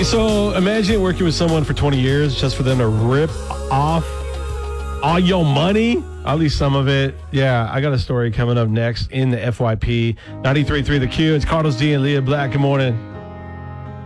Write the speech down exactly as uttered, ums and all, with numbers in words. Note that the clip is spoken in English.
Hey, so imagine working with someone for twenty years just for them to rip off all your money, at least some of it. Yeah, I got a story coming up next in the F Y P. ninety-three point three The Q. It's Carlos D and Leah Black. Good morning.